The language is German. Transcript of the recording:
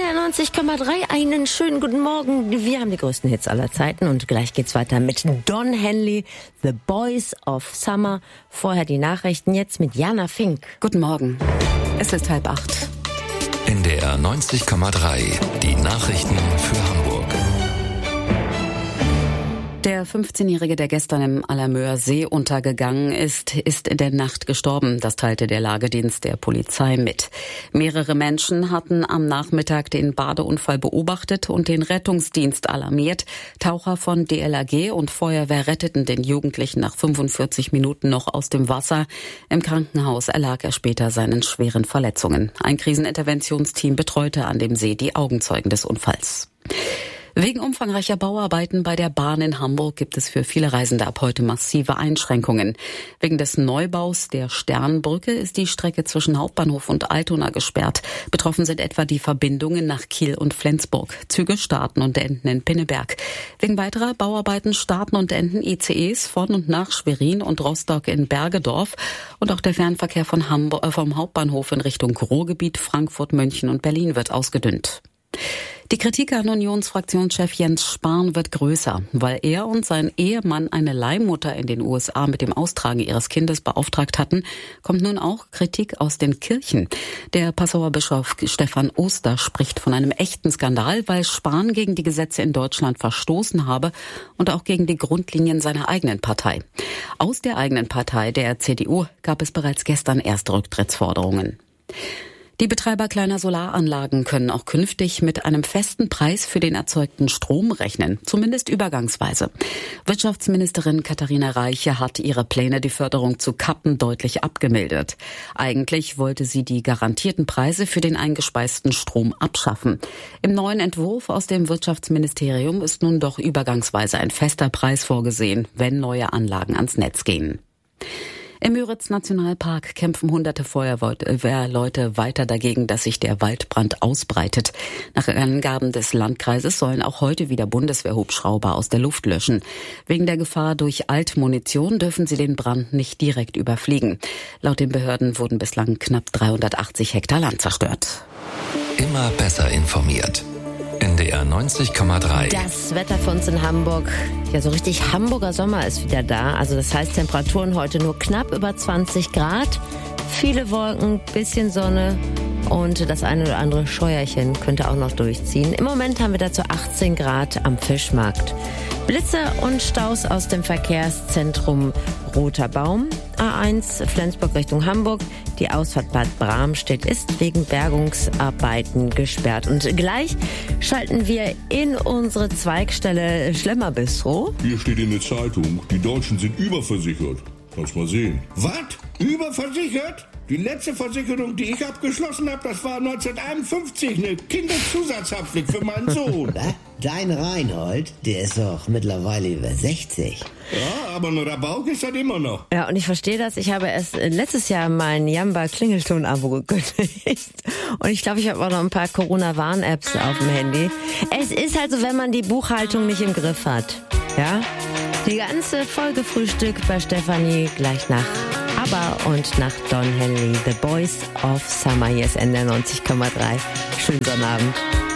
NDR 90,3, einen schönen guten Morgen. Wir haben die größten Hits aller Zeiten und gleich geht's weiter mit Don Henley, The Boys of Summer. Vorher die Nachrichten, jetzt mit Jana Fink. Guten Morgen, es ist 7:30. NDR 90,3, die Nachrichten für Hamburg. Der 15-Jährige, der gestern im Allermöer See untergegangen ist in der Nacht gestorben. Das teilte der Lagedienst der Polizei mit. Mehrere Menschen hatten am Nachmittag den Badeunfall beobachtet und den Rettungsdienst alarmiert. Taucher von DLRG und Feuerwehr retteten den Jugendlichen nach 45 Minuten noch aus dem Wasser. Im Krankenhaus erlag er später seinen schweren Verletzungen. Ein Kriseninterventionsteam betreute an dem See die Augenzeugen des Unfalls. Wegen umfangreicher Bauarbeiten bei der Bahn in Hamburg gibt es für viele Reisende ab heute massive Einschränkungen. Wegen des Neubaus der Sternbrücke ist die Strecke zwischen Hauptbahnhof und Altona gesperrt. Betroffen sind etwa die Verbindungen nach Kiel und Flensburg. Züge starten und enden in Pinneberg. Wegen weiterer Bauarbeiten starten und enden ICEs von und nach Schwerin und Rostock in Bergedorf. Und auch der Fernverkehr von vom Hauptbahnhof in Richtung Ruhrgebiet, Frankfurt, München und Berlin wird ausgedünnt. Die Kritik an Unionsfraktionschef Jens Spahn wird größer, weil er und sein Ehemann eine Leihmutter in den USA mit dem Austragen ihres Kindes beauftragt hatten, kommt nun auch Kritik aus den Kirchen. Der Passauer Bischof Stefan Oster spricht von einem echten Skandal, weil Spahn gegen die Gesetze in Deutschland verstoßen habe und auch gegen die Grundlinien seiner eigenen Partei. Aus der eigenen Partei, der CDU, gab es bereits gestern erste Rücktrittsforderungen. Die Betreiber kleiner Solaranlagen können auch künftig mit einem festen Preis für den erzeugten Strom rechnen, zumindest übergangsweise. Wirtschaftsministerin Katharina Reiche hat ihre Pläne, die Förderung zu kappen, deutlich abgemildert. Eigentlich wollte sie die garantierten Preise für den eingespeisten Strom abschaffen. Im neuen Entwurf aus dem Wirtschaftsministerium ist nun doch übergangsweise ein fester Preis vorgesehen, wenn neue Anlagen ans Netz gehen. Im Müritz-Nationalpark kämpfen hunderte Feuerwehrleute weiter dagegen, dass sich der Waldbrand ausbreitet. Nach Angaben des Landkreises sollen auch heute wieder Bundeswehrhubschrauber aus der Luft löschen. Wegen der Gefahr durch Altmunition dürfen sie den Brand nicht direkt überfliegen. Laut den Behörden wurden bislang knapp 380 Hektar Land zerstört. Immer besser informiert. NDR 90,3. Das Wetter für uns in Hamburg. Ja, so richtig Hamburger Sommer ist wieder da. Also das heißt Temperaturen heute nur knapp über 20 Grad. Viele Wolken, bisschen Sonne und das eine oder andere Scheuerchen könnte auch noch durchziehen. Im Moment haben wir dazu 18 Grad am Fischmarkt. Blitze und Staus aus dem Verkehrszentrum Roter Baum. A1 Flensburg Richtung Hamburg. Die Ausfahrt Bad Bramstedt ist wegen Bergungsarbeiten gesperrt. Und gleich schalten wir in unsere Zweigstelle Schlemmerbistro. Hier steht in der Zeitung, die Deutschen sind überversichert. Kannst mal sehen. Was? Überversichert? Die letzte Versicherung, die ich abgeschlossen habe, das war 1951 eine Kinderzusatzhaftpflicht für meinen Sohn. Was? Dein Reinhold, der ist doch mittlerweile über 60. Ja, aber ein Rabauk ist das immer noch. Ja, und ich verstehe das. Ich habe erst letztes Jahr mein Jamba-Klingelton-Abo gekündigt. Und ich glaube, ich habe auch noch ein paar Corona-Warn-Apps auf dem Handy. Es ist halt so, wenn man die Buchhaltung nicht im Griff hat. Ja? Die ganze Folge Frühstück bei Stefanie gleich nach ABBA und nach Don Henley, The Boys of Summer. Hier ist NDR 90,3. Schönen Sonnabend.